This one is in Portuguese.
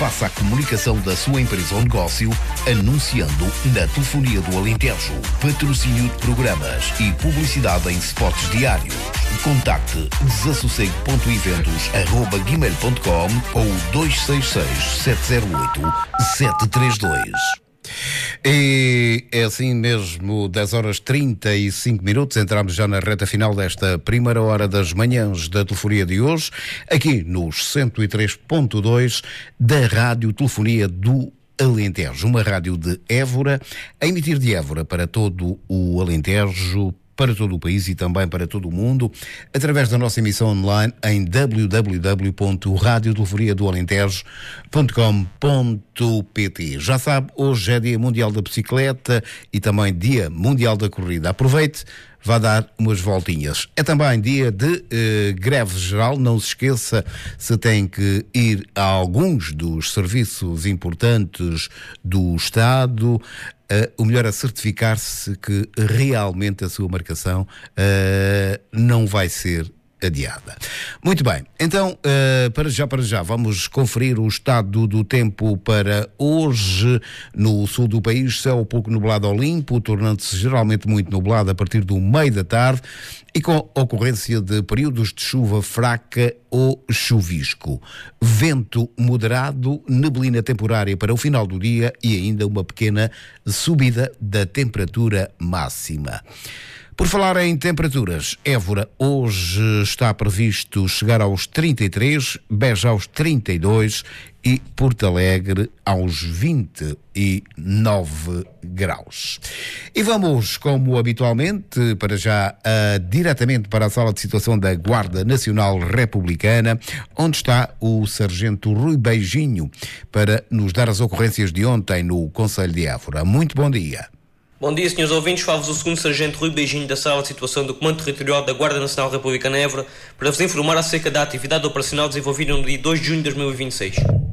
Faça a comunicação da sua empresa ou negócio anunciando na Telefonia do Alentejo. Patrocínio de programas e publicidade em spots diários. Contacte desassossego.eventos@gmail.com ou 266-708-732. E é assim mesmo, 10h35, entramos já na reta final desta primeira hora das manhãs da telefonia de hoje, aqui nos 103.2 da Rádio Telefonia do Alentejo, uma rádio de Évora, a emitir de Évora para todo o Alentejo, para todo o país e também para todo o mundo, através da nossa emissão online em www.radiotelefonia-do-alentejo.com.pt. Já sabe, hoje é Dia Mundial da Bicicleta e também Dia Mundial da Corrida. Aproveite, vá dar umas voltinhas. É também dia de greve geral. Não se esqueça, se tem que ir a alguns dos serviços importantes do Estado, o melhor é certificar-se que realmente a sua marcação não vai ser adiada. Muito bem, então para já vamos conferir o estado do tempo para hoje. No sul do país, céu pouco nublado ao limpo, tornando-se geralmente muito nublado a partir do meio da tarde e com ocorrência de períodos de chuva fraca ou chuvisco. Vento moderado, neblina temporária para o final do dia e ainda uma pequena subida da temperatura máxima. Por falar em temperaturas, Évora hoje está previsto chegar aos 33, Beja aos 32 e Porto Alegre aos 29 graus. E vamos, como habitualmente, para já diretamente para a sala de situação da Guarda Nacional Republicana, onde está o Sargento Rui Beijinho, para nos dar as ocorrências de ontem no Concelho de Évora. Muito bom dia. Bom dia, senhores ouvintes. Falo-vos o segundo Sargento Rui Beijinho da Sala de Situação do Comando Territorial da Guarda Nacional Republicana Évora para vos informar acerca da atividade operacional desenvolvida no dia 2 de junho de 2026.